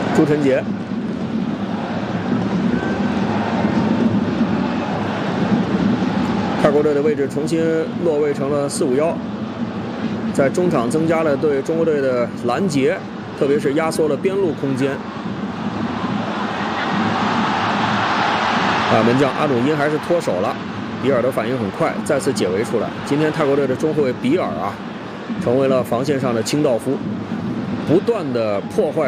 朱晨杰。泰国队的位置重新落位成了4-5-1，在中场增加了对中国队的拦截，特别是压缩了边路空间。门将阿努因还是脱手了，比尔的反应很快，再次解围出来。今天泰国队的中后卫比尔成为了防线上的清道夫，不断的破坏